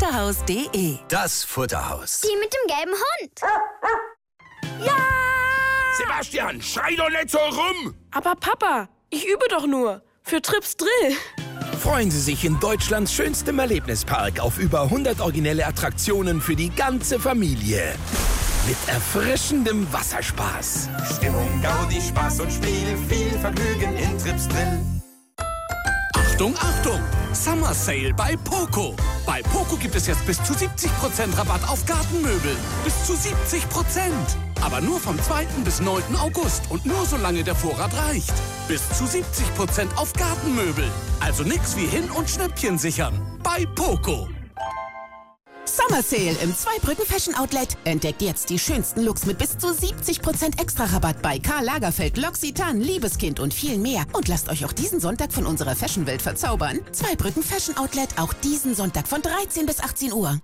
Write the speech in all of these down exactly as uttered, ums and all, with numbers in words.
Futterhaus punkt de. Das Futterhaus. Die mit dem gelben Hund. Ja! Sebastian, schrei doch nicht so rum! Aber Papa, ich übe doch nur. Für Trips Drill. Freuen Sie sich in Deutschlands schönstem Erlebnispark auf über hundert originelle Attraktionen für die ganze Familie. Mit erfrischendem Wasserspaß. Stimmung, Gaudi, Spaß und Spiel, viel Vergnügen in Trips Drill. Achtung, Achtung! Summer Sale bei Poco. Bei Poco gibt es jetzt bis zu siebzig Prozent Rabatt auf Gartenmöbel. Bis zu siebzig Prozent. Aber nur vom zweiten bis neunten August und nur solange der Vorrat reicht. Bis zu siebzig Prozent auf Gartenmöbel. Also nix wie hin- und Schnäppchen sichern. Bei Poco. Summer Sale im Zweibrücken Fashion Outlet. Entdeckt jetzt die schönsten Looks mit bis zu siebzig Prozent Extra-Rabatt bei Karl Lagerfeld, L'Occitane, Liebeskind und viel mehr. Und lasst euch auch diesen Sonntag von unserer Fashionwelt verzaubern. Zweibrücken Fashion Outlet, auch diesen Sonntag von dreizehn bis achtzehn Uhr.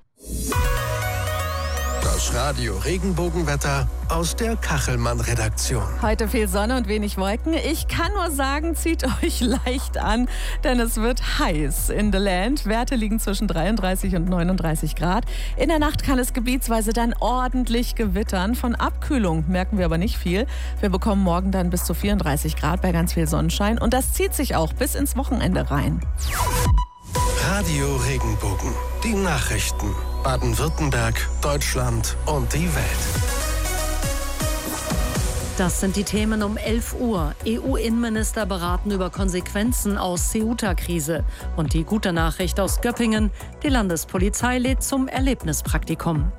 Das Radio Regenbogenwetter aus der Kachelmann-Redaktion. Heute viel Sonne und wenig Wolken. Ich kann nur sagen, zieht euch leicht an, denn es wird heiß in the Land. Werte liegen zwischen dreiunddreißig und neununddreißig Grad. In der Nacht kann es gebietsweise dann ordentlich gewittern. Von Abkühlung merken wir aber nicht viel. Wir bekommen morgen dann bis zu vierunddreißig Grad bei ganz viel Sonnenschein. Und das zieht sich auch bis ins Wochenende rein. Radio Regenbogen. Die Nachrichten. Baden-Württemberg, Deutschland und die Welt. Das sind die Themen um elf Uhr. E U-Innenminister beraten über Konsequenzen aus Ceuta-Krise. Und die gute Nachricht aus Göppingen: Die Landespolizei lädt zum Erlebnispraktikum.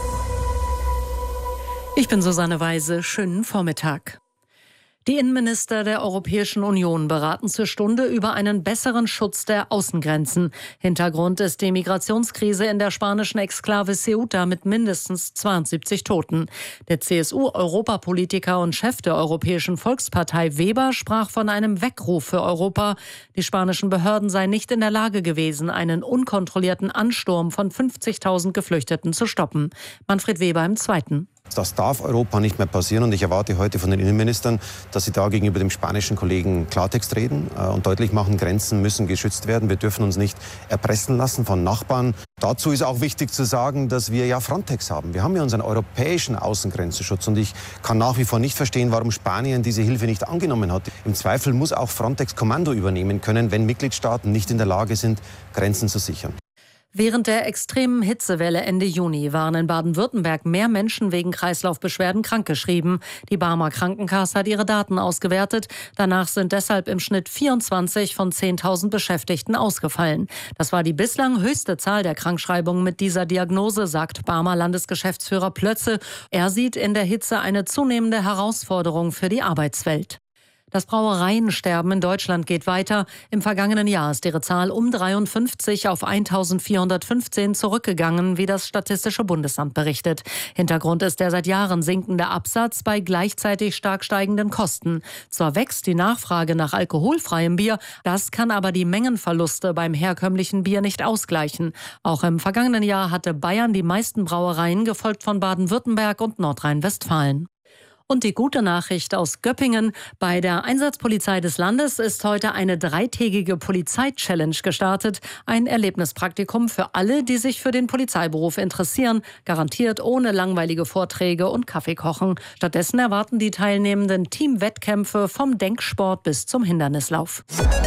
Ich bin Susanne Weise. Schönen Vormittag. Die Innenminister der Europäischen Union beraten zur Stunde über einen besseren Schutz der Außengrenzen. Hintergrund ist die Migrationskrise in der spanischen Exklave Ceuta mit mindestens zweiundsiebzig Toten. Der C S U-Europapolitiker und Chef der Europäischen Volkspartei Weber sprach von einem Weckruf für Europa. Die spanischen Behörden seien nicht in der Lage gewesen, einen unkontrollierten Ansturm von fünfzigtausend Geflüchteten zu stoppen. Manfred Weber im Zweiten. Das darf Europa nicht mehr passieren und ich erwarte heute von den Innenministern, dass sie da gegenüber dem spanischen Kollegen Klartext reden und deutlich machen, Grenzen müssen geschützt werden. Wir dürfen uns nicht erpressen lassen von Nachbarn. Dazu ist auch wichtig zu sagen, dass wir ja Frontex haben. Wir haben ja unseren europäischen Außengrenzenschutz und ich kann nach wie vor nicht verstehen, warum Spanien diese Hilfe nicht angenommen hat. Im Zweifel muss auch Frontex Kommando übernehmen können, wenn Mitgliedstaaten nicht in der Lage sind, Grenzen zu sichern. Während der extremen Hitzewelle Ende Juni waren in Baden-Württemberg mehr Menschen wegen Kreislaufbeschwerden krankgeschrieben. Die Barmer Krankenkasse hat ihre Daten ausgewertet. Danach sind deshalb im Schnitt vierundzwanzig von zehntausend Beschäftigten ausgefallen. Das war die bislang höchste Zahl der Krankschreibungen mit dieser Diagnose, sagt Barmer Landesgeschäftsführer Plötze. Er sieht in der Hitze eine zunehmende Herausforderung für die Arbeitswelt. Das Brauereiensterben in Deutschland geht weiter. Im vergangenen Jahr ist ihre Zahl um dreiundfünfzig auf eintausendvierhundertfünfzehn zurückgegangen, wie das Statistische Bundesamt berichtet. Hintergrund ist der seit Jahren sinkende Absatz bei gleichzeitig stark steigenden Kosten. Zwar wächst die Nachfrage nach alkoholfreiem Bier, das kann aber die Mengenverluste beim herkömmlichen Bier nicht ausgleichen. Auch im vergangenen Jahr hatte Bayern die meisten Brauereien, gefolgt von Baden-Württemberg und Nordrhein-Westfalen. Und die gute Nachricht aus Göppingen: Bei der Einsatzpolizei des Landes ist heute eine dreitägige Polizei-Challenge gestartet. Ein Erlebnispraktikum für alle, die sich für den Polizeiberuf interessieren. Garantiert ohne langweilige Vorträge und Kaffeekochen. Stattdessen erwarten die Teilnehmenden Teamwettkämpfe vom Denksport bis zum Hindernislauf.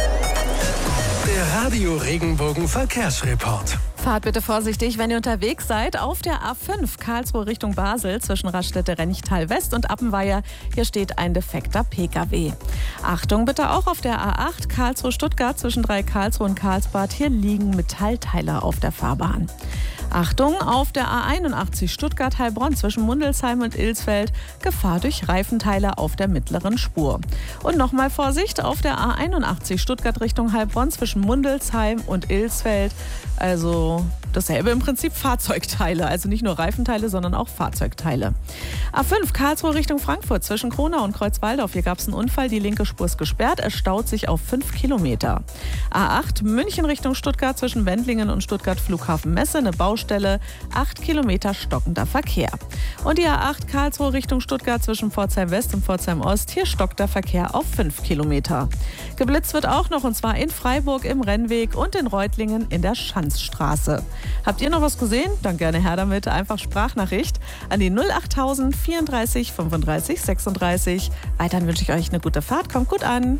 Der Radio Regenbogen Verkehrsreport. Fahrt bitte vorsichtig, wenn ihr unterwegs seid. Auf der A fünf Karlsruhe Richtung Basel zwischen Raststätte-Renchtal West und Appenweier. Hier steht ein defekter P K W. Achtung bitte auch auf der A acht Karlsruhe-Stuttgart zwischen drei Karlsruhe und Karlsbad. Hier liegen Metallteile auf der Fahrbahn. Achtung, auf der A einundachtzig Stuttgart-Heilbronn zwischen Mundelsheim und Ilsfeld. Gefahr durch Reifenteile auf der mittleren Spur. Und nochmal Vorsicht, auf der A einundachtzig Stuttgart Richtung Heilbronn zwischen Mundelsheim und Ilsfeld. Also dasselbe im Prinzip, Fahrzeugteile. Also nicht nur Reifenteile, sondern auch Fahrzeugteile. A fünf Karlsruhe Richtung Frankfurt zwischen Kronau und Kreuzwaldorf. Hier gab es einen Unfall, die linke Spur ist gesperrt. Es staut sich auf fünf Kilometer. A acht München Richtung Stuttgart zwischen Wendlingen und Stuttgart Flughafen Messe. Eine Baustelle, acht Kilometer stockender Verkehr. Und die A acht Karlsruhe Richtung Stuttgart zwischen Pforzheim West und Pforzheim Ost. Hier stockt der Verkehr auf fünf Kilometer. Geblitzt wird auch noch, und zwar in Freiburg im Rennweg und in Reutlingen in der Schanzstraße. Habt ihr noch was gesehen? Dann gerne her damit. Einfach Sprachnachricht an die null achttausend vierunddreißig fünfunddreißig sechsunddreißig. Weiterhin wünsche ich euch eine gute Fahrt. Kommt gut an.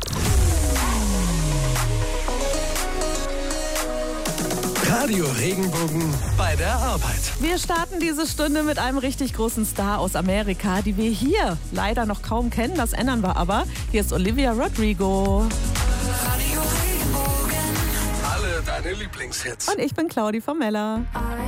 Radio Regenbogen bei der Arbeit. Wir starten diese Stunde mit einem richtig großen Star aus Amerika, die wir hier leider noch kaum kennen. Das ändern wir aber. Hier ist Olivia Rodrigo. Radio Regenbogen. Alle deine Lieblingshits. Und ich bin Claudi Formella.